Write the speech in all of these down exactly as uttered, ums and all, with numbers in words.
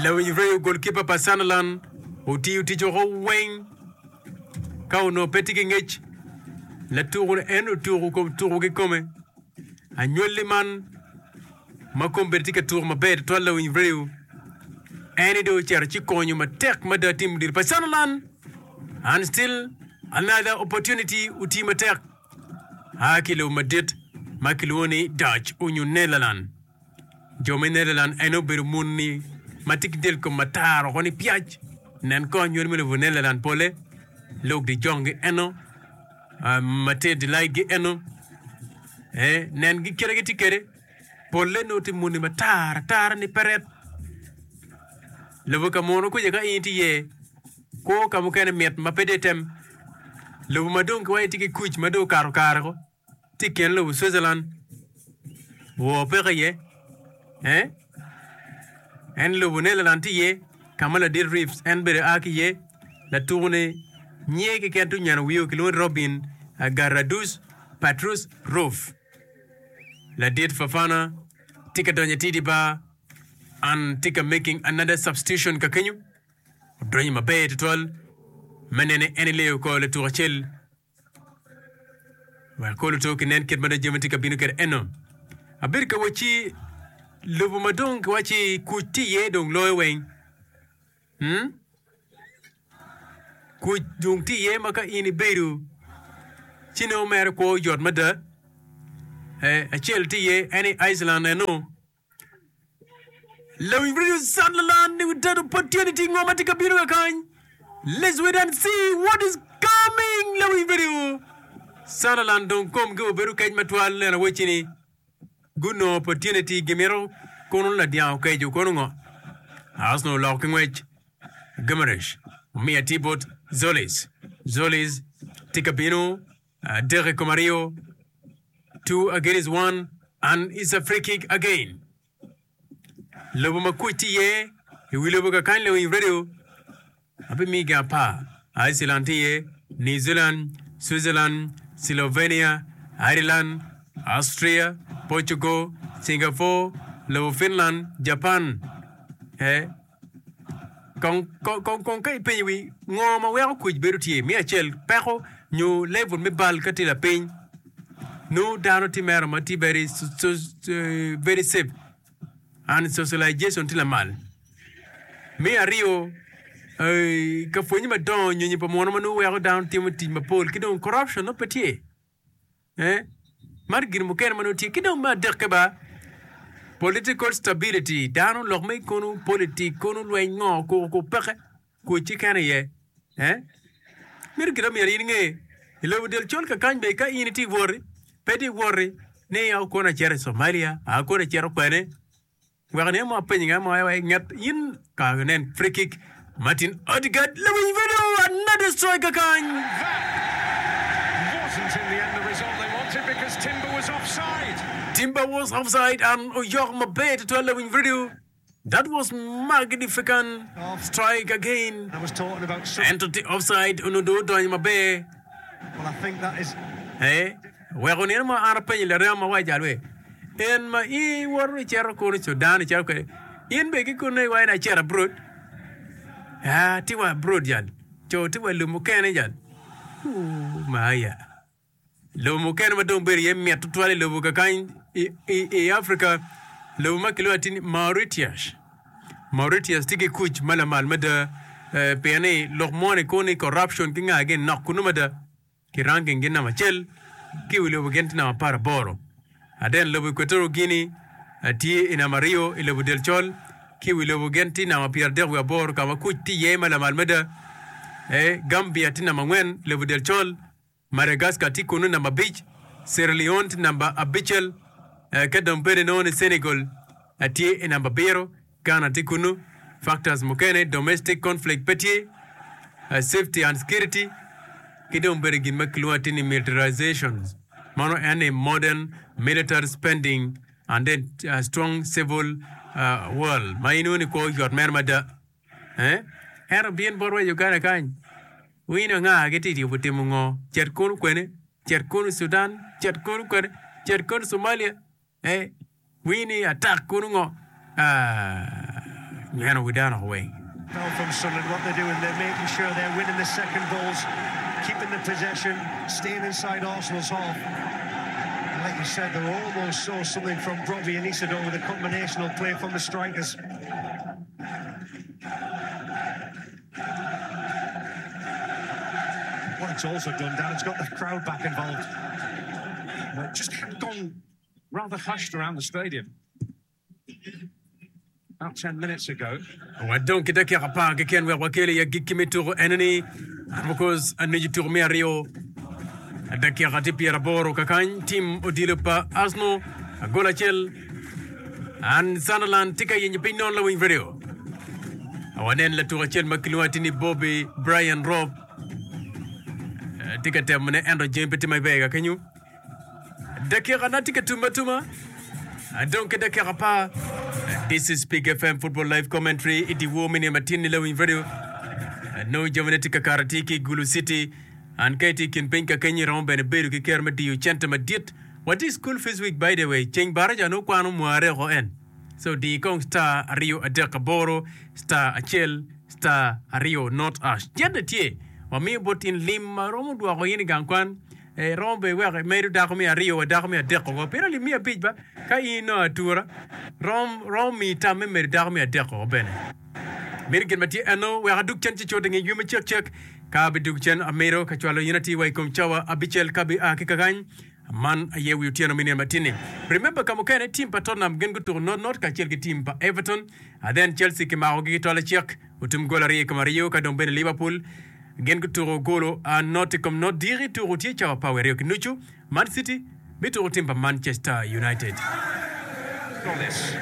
Lawin Ray goalkeeper Pasanalan, Uti Utijo Wayne, Kauno Petiking H, La Tour and Uturu Turugi Come, and Yuliman, Macom Bertica Tour my bed, Twallowing Ray, any do Cherchico, you matek mother team did Pasanalan, and still another opportunity Uti Matek. Hakilo Madit, Makiloni, Dutch, Unyu Nederland. Jome Nederland, Eno Bermuni, Matik Delco Matar, Honi Piach, Nancon, Yurmil Nederland Pole, Log the Jong Eno, Mate de Laige Eno, eh, Nangi Kerritikere, Pole no Timuni Matar, Tar ni Peret. Levoka Monoco Yaga Inti Ye, Ko Kamukan met Mapedetem, Lomadunk Waitiki Kuch Mado Caro Caro. Tiken lo Switzerland wo pere eh en lo Netherlands ye Kamala de Reeves en bere akiye la tourne nyeke kentu nyana wiyo kilo Robin Garadus Patrus Roof la date Fafana tika donya tidiba and tika making another substitution kakenyu dronyi mabe totol menene enele ko le tourchel Well, call it okay, and kid managementika binuker eno. A birka wachi Lubumadong wachi kuti ye dong loy wing. Hmm? Kut dung ti ye maka ini beru. Chino merko your mother. Eh, a chill ti ye any Iceland I know. Loving video Sunderland with that opportunity ngomatika binuka kind. Let's wait and see what is coming, loving video. Sunderland don't come go beru kaj matwal na wachini good no opportunity gemero kono la dia okay jo kono ngo Arsenal locking wedge Guimaraes Mia Tibot Zolis Zolis Tikabino uh, Derek Mario two against one and it's a free kick again Lobo makuti ye he will over kindly in radio Abi miga pa Iceland ye New Zealand Switzerland Slovenia, Ireland, Austria, Portugal, Singapore, Low Finland, Japan. Eh? Con con con con cái pin we ngoma well kuj beruti mi achel pero new level me bal katila pin. No down to mermati very so, uh, very safe and socialization till a mal. Me a Rio Ay, ka fonyi ma don nyonyi pa mwana manu wego down timoti ma pol kidon corruption no petie eh mar gir mo ken manu ti kidon ma dekke ba political stability down log me kono politique kono loy ngo ko ko pexe ko ci kan ye eh mir gira mi ri nge lo del chol ka kan be ka unity worry pedi worry ne ya ko na chere Somalia a ko na chere pene werne mo penga mo ay ngat yin ka nen free kick Martin Odegaard, Louis Video, another striker kind. That wasn't in the end the result they wanted because Timber was offside. Timber was offside and Oyor Mabe to Louis Video. That was magnificent strike again. I was talking about and to the offside Unudo Doy Mabe. Well, I think that is. Hey, we're on Irma Arapay, Larama Wajalwe. And my e were Cherokon to Dan Cherokon. In Begikune, why I chair a brood. Ah, tiwa broad yan. Cho tiwa lumukene yan. Ooh, maya. Lumukene madong beri yem miya tutwali lumuka kain i Africa. Lumuma kilo atini Mauritius. Mauritius tiki kuch malamal mada peyane lokmone kone corruption kinga again nakunu mada ki ranking gina machel ki wilo bugenti na mapara boro. Aden lubu Equatorial Guinea ati ina Mario ilubu del chol ki wilo bugenti na mapira derwa boro kama kuchi ye malamal mada eh Gambia tina mangwen ilubu del chol Madagascar ti kunu na mabich Sierra Leone namba abichel uh, kadompere no Senegal ati ina babero Ghana ti kunu factors mukene domestic conflict peti uh, safety and security kidompere gin makluati ni militarizations mano and a modern military spending and then uh, strong civil uh, world mainu ni ko yor mermada eh era bien borwa Uganda kan wino nga getiti butimungo cherkunu kwene cherkunu Sudan cherkunu kwene cherkunu Somalia eh wini attack kunu ngo ah Yana Widana away. Now from Sunderland, what they're doing, they're making sure they're winning the second balls, keeping the possession, staying inside Arsenal's half. And like you said, they almost saw something from Brobbey and Isidore with a combinational play from the strikers. What it's also done, Dan, it's got the crowd back involved. Well, it just had gone rather hushed around the stadium about ten minutes ago. Wadon kita kya pa ke ken wa wakele ya gikime tour enemy because aniji tour me Rio adakia gati Pierre Boro kakan team odile pa Arsenal gola chel and Sunderland tika yenye pinon la win video awanen la tour chel makilwati ni Bobby Brian Rob tika temne endo jempeti mai bega kanyu dakia kana tika tuma tuma adon kita kya pa. This is Big F M Football Live Commentary. Iti woman in Martin Lewin video. No Javanetica Karatiki, Gulu City, and Katie Kinpinka Kenya Romba and Beru Kermati, you chantama dit. What is school fees week, by the way? Cheng Baraja no Quano Muareho en. So the Kong star Rio Adekaboro, star Achel, star Rio Not Ash. Jandatie, or me bot in Lim Romo do Aroyini Gankwan. Eh, Rombe where made Dakome a Rio, a Dakome a Deco, apparently me a bit back. Kai no a tour. Rom, Rom me Tammy made Dakome a Deco, Bene. American Mati Ano, where I do Chanchi Choting and Yuma Check Check, Kabi Duchen, Amero, Kachuala Unity, Waikom Chawa, Abichel Kabi Akikagan, a man a year with Tiano Mini Martini. Remember Kamokane team Patonam Gengo to not not Kachelki team pa Everton, and then Chelsea Kimaogi Tola Check, Utum Golari Kamario, Kadon Ben Liverpool. Gen kuturo golo a noticum not diri to roticha wa power yok nuchu Man City bitu timpa Manchester United. Got this.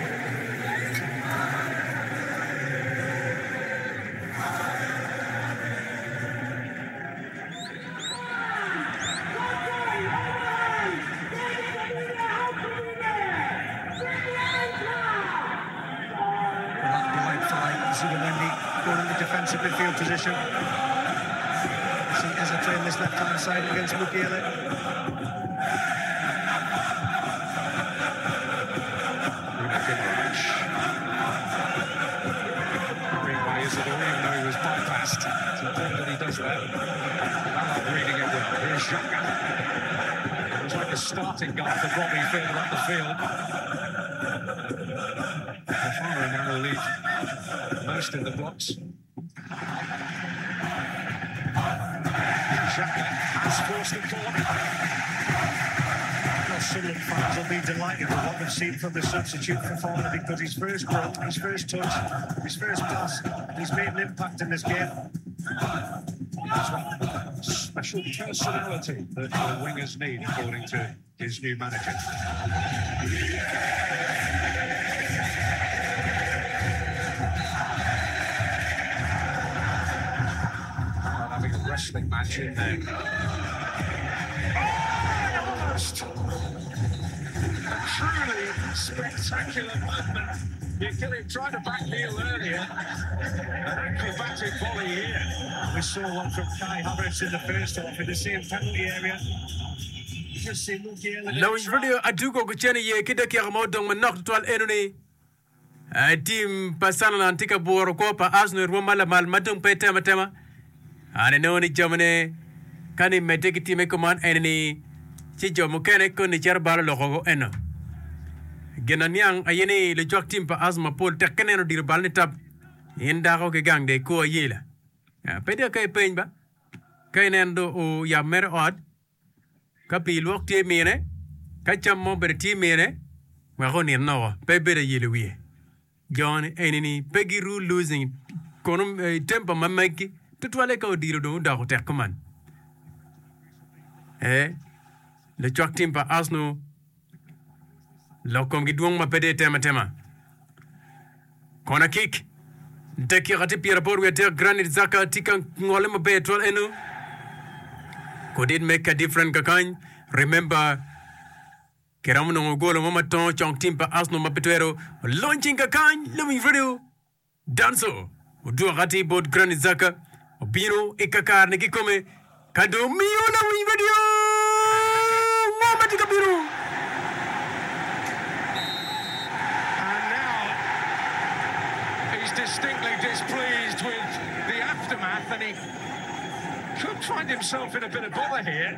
Going in the defensive midfield position. Hesitate in this left-hand side against Mukiele. Green by Isidore, even though he was bypassed. It's important that he does that. I'm reading it well. Here's Xhaka. It was like a starting gun for Robbie further up the field. Fafana and Arrow lead most in the box. Xhaka has forced the corner. Well, Sunderland fans will be delighted with what they've seen from the substitute for Fafana because his first goal, his first touch, his first pass, he's made an impact in this game. Special personality that the wingers need, according to his new manager. Having a wrestling match in there. Oh, a truly spectacular movement. Achille tried to back heel earlier. An acrobatic volley here. We saw one from Kai Havertz in the first half in the same penalty area. Just see Mukiele. Now in video, I do go to Jenny, Kida Kiramodong, and knocked twelve enemy. A team Pasana Antica Boro Copa, Arsenal, Romala Mal, Madung Petema Tema. And I know in Germany, can he make a team command enemy? Chijo Mukane con the Cherbal Logo Eno. Genanyang, a yene, the jock team for Asma Paul Takanero de Balnitap in Daroke Gang de Koa Yela. Peter Kai Painba Kainando o Yamer Odd Capi Lok Te Mene Kacham Mober T Mene Mahoni Noah, Pepe Yellowy. John Enini, Peggy Rule losing Conum Temper Mamaki to Twaleko Diro Darote command. Eh, the jock team for Arsenal. Lokom Gidwong Mapede Tema Tema. Corner kick. Deki Rati Pierre Borwe Granit Xhaka Tikan Ngolema Betrol Enu. Could it make a different Kakan? Remember Keramuno Golo Momaton Chong Timpa Arsenal Mapetero launching Kakan, loving video. Danso. Udu Rati Bod Granit Xhaka. Obino Ekakar Nikikome. Kado Miona wing video. Momatika Biro. He's distinctly displeased with the aftermath, and he could find himself in a bit of bother here.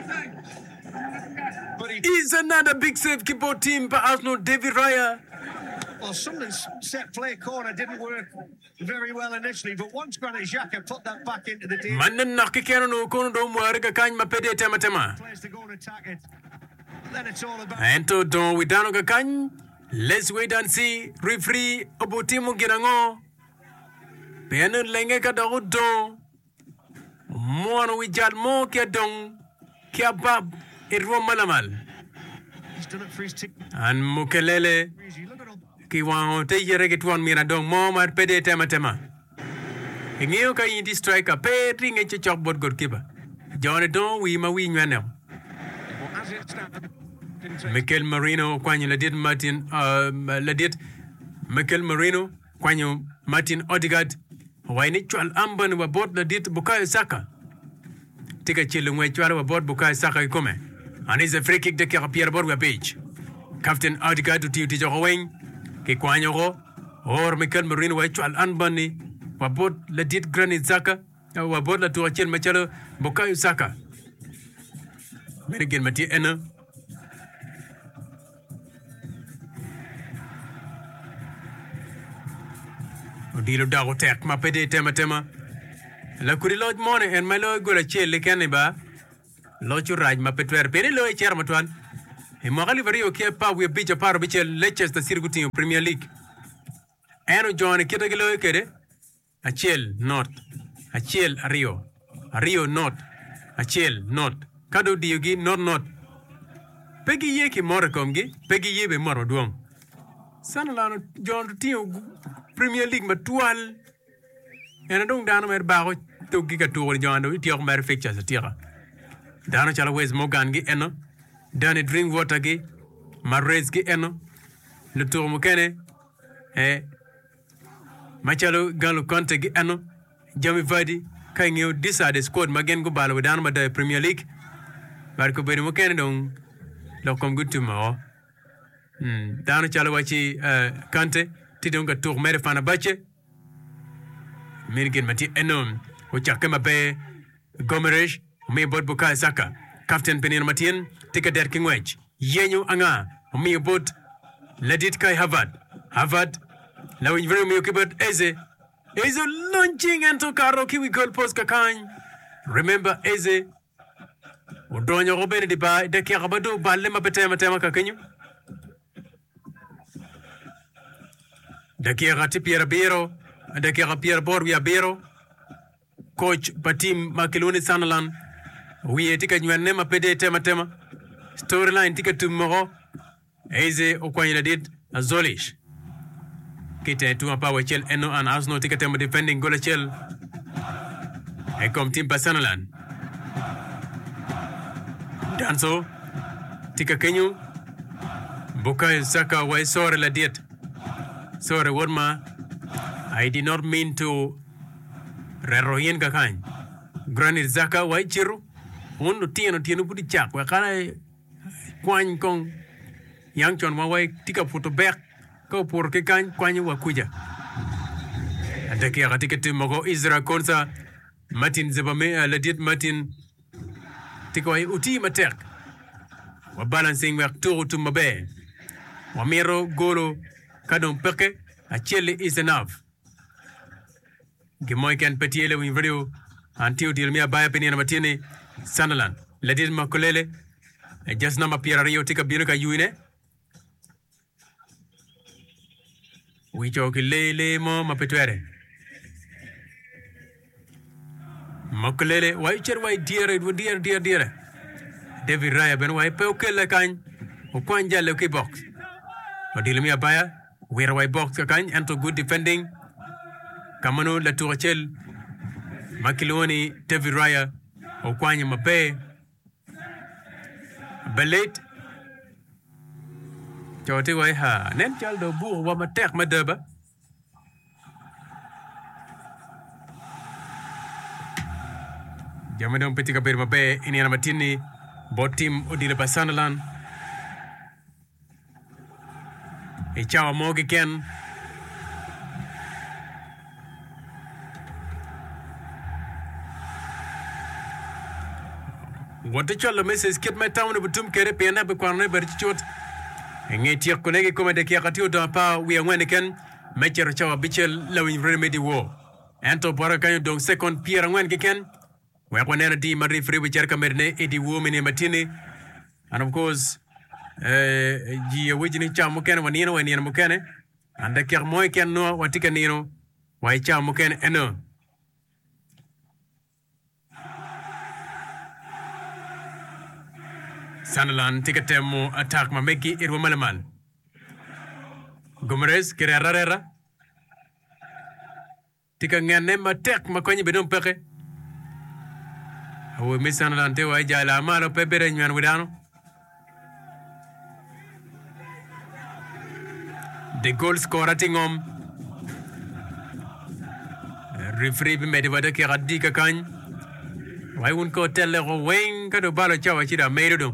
But he Is another big save keeper team by Arsenal, David Raya. Well, Sunderland's set play corner didn't work very well initially, but once Granit Xhaka put that back into the deal, Manan nakikero no kono do muarga kany mapede tema tema. players to go and attack it. Then it's all about Ento don widano ga kany. Let's wait and see. Referee obotimo girango. Peno lenge ka do don. Mono wijal mo kia don. Kia bab irwo malamal. he's done it for his team. An mukelele. Easy, look at all. Ki wan te yere ke tuan mira dong mo mar pede tema tema. Ingeo ka yindi striker pe ringe che chok bot goalkeeper. Jone don wi ma wi nyane. well, as it stands, Mikel Merino kwanyo ladit Martin uh, ladit Mikel Merino kwanyo Martin Odegaard waini chwal amban wa bot ladit Bukayo Saka. Tika chilu ngwe chwal wa bot Bukayo Saka ikome. And is a free kick de kira Pierre Borwa page. Captain Odegaard to tiu tijo wing. Ki kwanyo go or Mikel Merino wa chwal ambani wa bot ladit Granit Xhaka wa bot la tuwa chil machalo Bukayo Saka. Merigin mati ena. Dilo dago tek ma pede tema tema. La kuri loj mone en malo gola chele kene ba. Lochu raj ma petwer pere lo cher matwan. E magali vario ke pa we bija paro bichel Leicester sirgutin Premier League. Eno John kita gelo kede. Achel not. Achel Rio. Rio not. Achel not. Kado diogi not not. Pegi ye ki mor komgi, pegi ye be mor duong. Sana lano John tio Premier League matual. Ena dong dano mer bago to giga to John do tiok mer fixtures tira. Dano chala wes mogan gi eno. Dane drink water gi Marez gi eno. Le tour mo kene eh Machalo Galo Conte gi eno. Jamie Vardy kay ngeo decide squad magen go balo dano ma da Premier League. Bar ko beri mo kene dong lo kom good tomorrow. Hmm dano chala wachi uh, Conte tidonga tour mere fana bache. Mirgin mati enom o chakema be Gomeresh me bot Bukayo Saka captain Penir Matien tika der kingwech yenyo anga me bot ledit kai Harvard Harvard la winvero me okibot Eze Eze launching into karo kiwi goal post kakany. Remember Eze Odonyo Robert de ba de kirabado balle mapetema tema kakanyu de kirati Pierre Biro de kira Pierre Borwa Biro coach Batim Makeloni Sunderland we tika nywane mapede tema tema storyline tika tumoro Eze okwanyela did Zolish kite tu apa wachel eno an Arsenal tika tema defending goal chel e kom team pa Sunderland danso tika kenyu Bukayo Saka wa sore la diet sore wodma I did not mean to reroyen kakany Granit Xhaka wa chiru undo tieno tieno budi chak wa kana kwany kong yang chon wa wai tika puto back ko por ke kan kwany wa kuja adake ya katika timu ko Israel Konsa Martin Zebame ladit Martin tika wa uti matek wa balancing wa tour to mabe wa mero golo kadon peke a chele is enough Gimoy kan petiele win video antiu dil mia baya penina matini Sunderland ladit makolele e just number Pierre Rio tika binuka yuine wi joki lele mo mapetwere makolele wai cher wai diere wo diere diere diere David Raya ben wai pe okele kan o kwanja le ki box o dil mia baya where wai box kan ento good defending Kamano la Tourachel Makiloni David Raya Okwanya Mabe Belet Chote wai ha nen chaldo bu wa matek madaba Jamadon petika ber mabe ini ana matini botim odile Sunderland E chawa mogi ken What the cholo misses kid my town of Tum Kere Piana Bukwane Berchot. And yet your colleague come at the Kiakatio da Pa, we are when again, Major Chawa Bichel, Lowing Remedy War. Anto Borakayo dong second Pierre and when can. Where one energy Marie Free with Jerkamerne, eighty woman in Matini. And of course, G. Wijini Chamukan, one Nino and Yanmukane. And the Kermoy can know what Ticanino. Why Chamukan and no. Sunderland take a temo attack Mameki Irwamalaman. Gomeres, Kerrera. Take a name attack Makoni Bedon Peke. I will miss Sunderland to Ajala Maro Pepe and Yan Widano. The goal scorer at Tingom. Referee made a Keradika Kine. Why won't go tell the Wayne Kadobala Chawachida made it?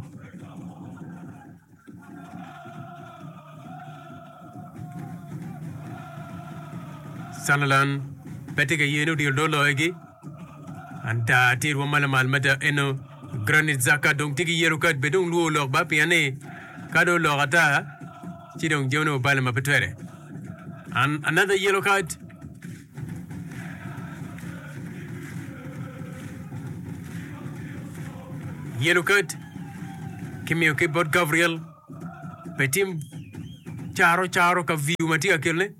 Sunderland, Petika Yenu di Doloegi, and Tati Wamalamal Meta Eno, Granit Zaka, don't take a yerukat, Bedung Lulo, Bapiane, Kado Lorata, Chidong Jono Balama Petere. And another yellow card. Yellow card. Kimio Kibot Gabriel, Petim Charo Charo Kaviu Matia Kilne.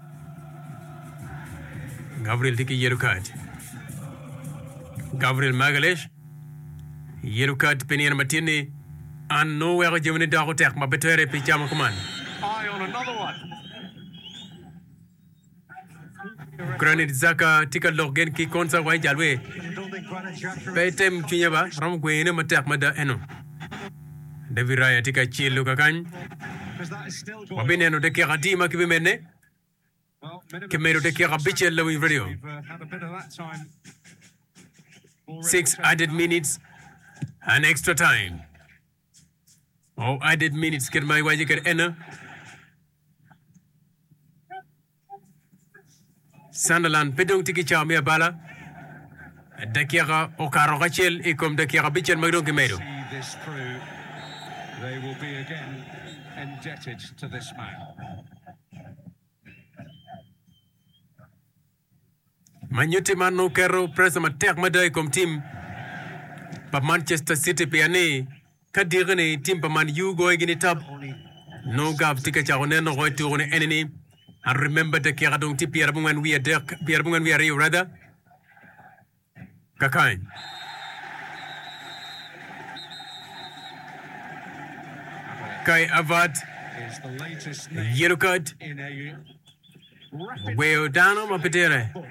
Gabriel take a yellow card. Gabriel Magalesh, yellow card, Penny and Martini, and nowhere Gemini Dagotek, my better Pichama command. Eye on another one. Granit Zaka, take a log and kick on Sawai Jalwe. I don't think Granit Xhaka. Petem Chinyaba, from Gwene Matak Mada Eno. David Raya take a chill look again. Because that is still going. Wabineno de Keratima Kibimene. Well, Camero de Kerabiche Louis video. We've uh, had a bit of that time. Already. Six added minutes and extra time. Oh, added minutes get my way you can enter. Sunderland pedong tiki chamia bala. Dakira Okaro Rachel e comme Dakira Bichel Magdon Camero. See this through, they will be again indebted to this man. Manuti Mano Caro press ma terre madai comme team. Pa Manchester City piane. Kadirene team pa Man U going in it up. No gab tika charonen no roy to enemy. And remember the Kiradong Tipi Arbungan we are there, Pierbungan we are here rather. Kakain. Kai Avad, Is the latest yellow card, in a rapid well down on my pedere. book.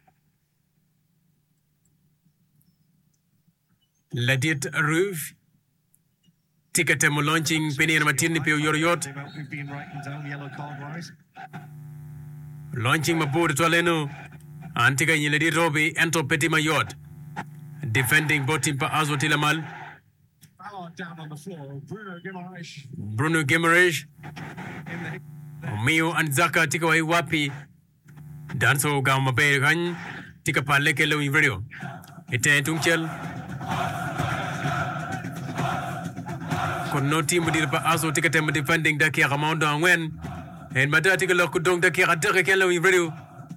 Ladit Roof, Ticketemo launching Penny and Martini Pio your yacht, We've been writing down yellow card wise. launching my boat to Aleno, Antica Yeladi Roby, Ento Petit Mayotte, defending Botimpa Azo Tilamal, Ballard down on the floor. Bruno Guimaraes Bruno Guimaraes, in the Mio and Zaka Tikaway Wapi, Danso Gama Began, Tikapaleke Louis video. Ete Tunchel. Could no team with the Azo Ticketem defending the Kiramount on when, and Madatica Lokudong the Kirataka Louis video.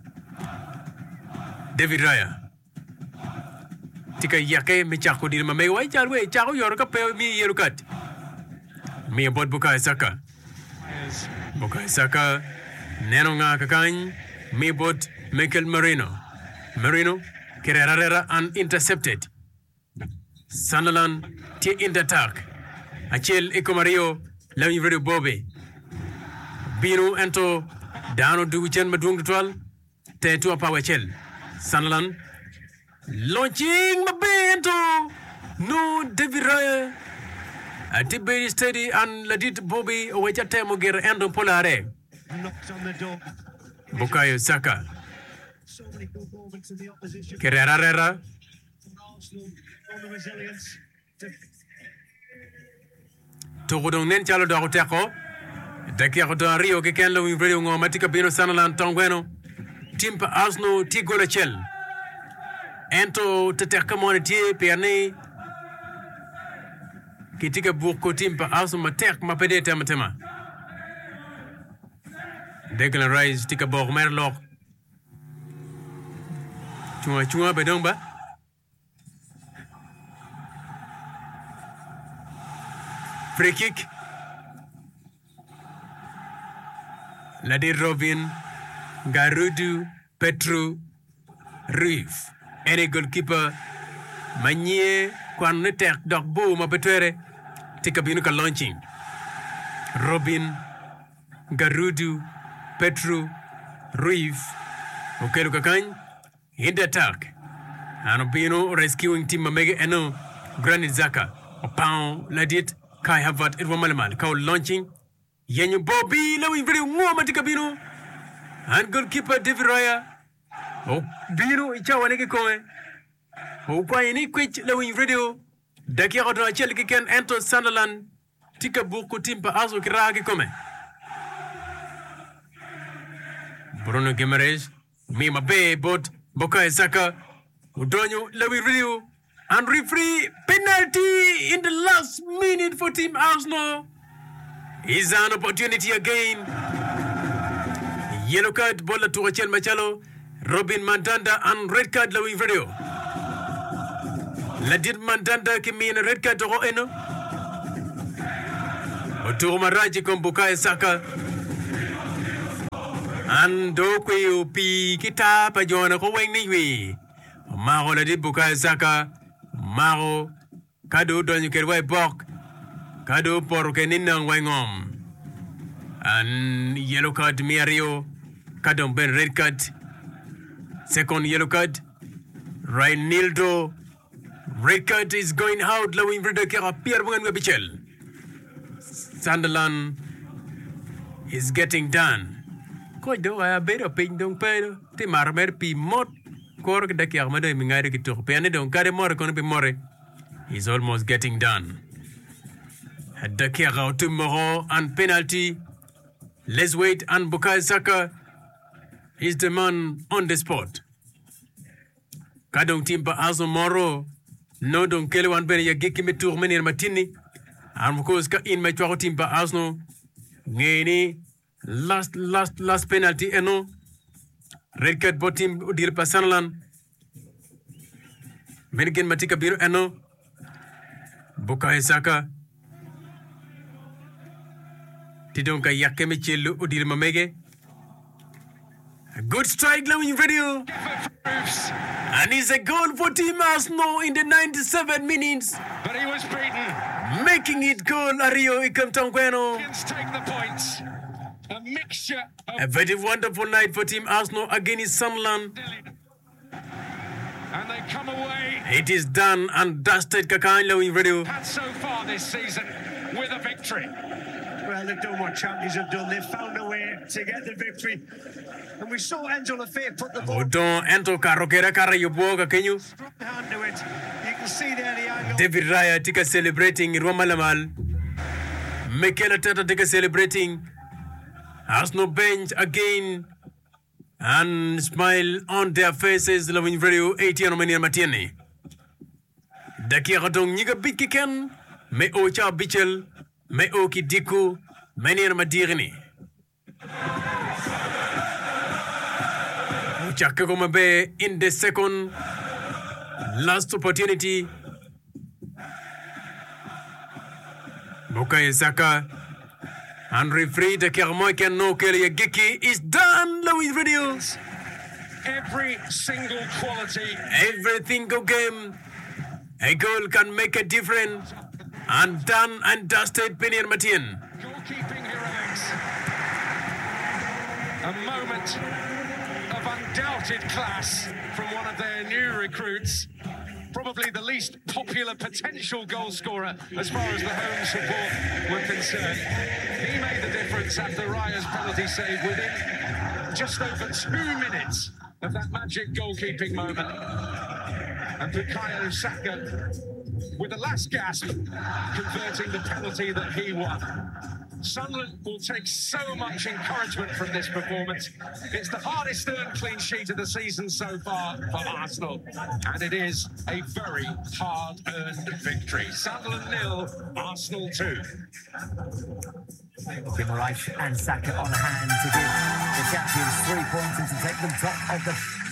David Raya. Tika Yake, Michako Dima May White Jalway, Chao Yorka pay me Yerukat. Me about Bukai Saka. is Bukai Saka, Nenonga Kakan, me bought Michael Marino. Marino, Kerrera and intercepted. Sunderland, T in the attack. Achel Ecomario, Lavin Video Bobby. Bino Ento, Dano Duchen Madung twelve, ten to a power chell. Sunderland, launching Mabento. No, David Raya. A Tiberi steady and Ladit Bobby, Owaja Temoger and Polare. Knocked on the door. Bukayo Saka. So many good moments in the opposition. Kerrera. Arsenal on the resilience. To Togodong nen chalo do teko. Dakiro do Rio ke ken lo video ngo matika bino Sunderland tongweno. Timpa Arsenal ti golachel. Ento te tekamone ti piane. kitika buko timpa asu matek mapede tema tema. Declan Rice tika bok merlok. Chua chua bedong ba? Free kick. Ladi Robin, Garudu, Petru, Reef. Any goalkeeper, Manye, Kwan netek dog bo ma betere. Tika binuka launching. Robin, Garudu, Petru, Reef. Okay, look again. In the attack. Anobino rescuing team Mamege Eno, Granit Xhaka. Opao, Ladit, Kai Havertz, Edwin Malamal. Call launching. Yenyu Bobby, Lowy very warm at Kabino. And goalkeeper David Raya. Oh, Bino, Ichawaneke Koe. Oh, quite any quick Lowy radio. Daki Odo Chelikan enter Sunderland. Tika Buku Timpa Azo Kiragi Come. Bruno Guimaraes, Mima Bay, Bot, Bukayo Saka, Udonyo, Lowy radio. And referee penalty in the last minute for Team Arsenal. Is an opportunity again. Yellow card, Bola to Rachel Machalo, Robin Mandanda, and red card, Lowy video. Ladid Mandanda came in a red card to Roeno. Otuma Raji con Bukayo Saka. And Dokwe Pi Kita Pajona Kowing Maro Ladid Bukayo Saka. Maro Kado Donyu Kerway Bok. Kado por keninang wangom. And yellow card Miario. Kado ben red card. Second yellow card. Reinildo. Red card is going out. Lawing Vrida Kera Pierre Bungan Bichel. Sunderland is getting done. Koi do I better ping dong pedo. Ti marmer pi mot. Kork da Kia Mado Mingari to Piane don't carry more con be more. He's almost getting done. Dakira tomorrow and penalty. Let's wait and Bukayo Saka is the man on the spot. Kadong Timpa Azo Moro. No don't kill one penny ya giki me tour many matini. And of course in my twelve Timpa Asno. Ngeni last last last penalty eno. Red card botim udil Sunderland. Menigen Matika Biro eno. Bukayo Saka. Tidonka Yakeme Chelu Udil Mamege. A good strike, Lawing video. And it's a goal for Team Arsenal in the ninety-seven minutes. But he was beaten. Making it goal, Ario Ikamtangweno. Take the points. A mixture of... A very wonderful night for Team Arsenal against Sunderland. And they come away. It is done and dusted, Kakan Lawing video. Had so far this season with a victory. Well, they've done what champions have done. They've found a way to get the victory. And we saw Enzo Lafayette put the ball... Odon Ento Karokera Kara Yoboga, can you? Strong hand to it. You can see there the angle. David Raya tika celebrating Roma Lamal. Mikel Arteta tika celebrating. Arsenal bench again. And smile on their faces. Loving video eighteen on Mania Matiani. Dakira dong niga biki ken. Me ocha bichel. Me oki diku. Mania Madirini. Chakagoma Bay in the second last opportunity. Bukayo Saka and referee the Kermoikan no Kelly Giki is done. Louis videos. Every single quality. Every single game. A goal can make a difference. And done and dusted Pinion Matien. Goalkeeping heroics. A moment of undoubted class from one of their new recruits. Probably the least popular potential goal scorer as far as the home support were concerned. He made the difference after Raya's penalty save within just over two minutes of that magic goalkeeping moment. And Bukayo Saka, with the last gasp, converting the penalty that he won. Sunderland will take so much encouragement from this performance. It's the hardest earned clean sheet of the season so far for Arsenal, and it is a very hard-earned victory. Sunderland nil, Arsenal two. Guimaraes and Saka on hand to give the champions three points and to take them top of the